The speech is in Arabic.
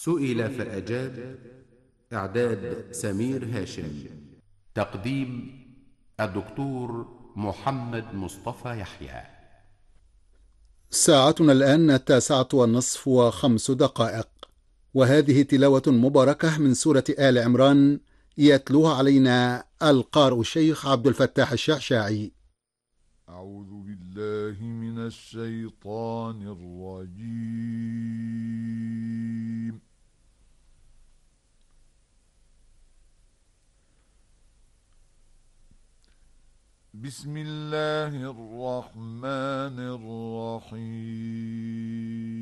سئل فأجاب. إعداد سمير هاشم. تقديم الدكتور محمد مصطفى يحيى. ساعتنا الآن 21:05، وهذه تلاوة مباركة من سورة آل عمران، يتلوها علينا القارئ الشيخ عبد الفتاح الشعشاعي. أعوذ بالله من الشيطان الرجيم. بسم الله الرحمن الرحيم.